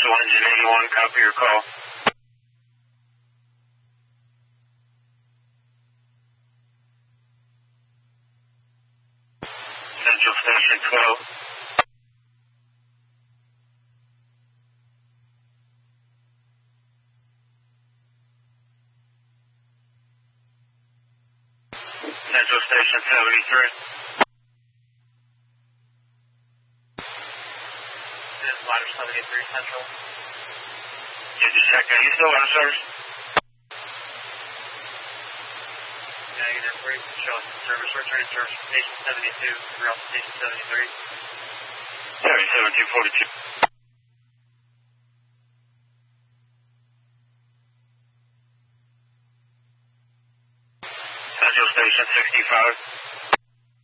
Engine 81, copy your call. Central Station 12. Central Station 73. This is Ladder 73 Central. Yeah, just check. Are you still on service? Negative. We're showing service. We're returning service from Station 72 throughout Station 73. 7242. Central Station 65.